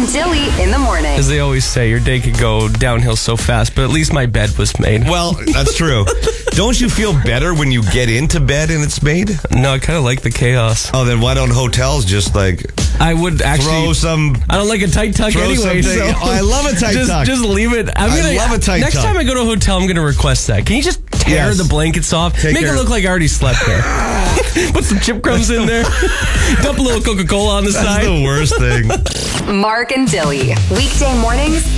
and Dilly in the morning. As they always say, your day could go downhill so fast, but at least my bed was made. Well, that's true. Don't you feel better when you get into bed and it's made? No, I kind of like the chaos. Oh, then why don't hotels just I would actually throw some... I don't like a tight tuck anyway. So I love a tight tuck. Just leave it. I love a tight tuck. Next time I go to a hotel, I'm going to request that. Can you just tear the blankets off? Make it look like I already slept there. Put some chip crumbs in there. Dump a little Coca-Cola on the side. That's the worst thing. Mark and Dilly. Weekday mornings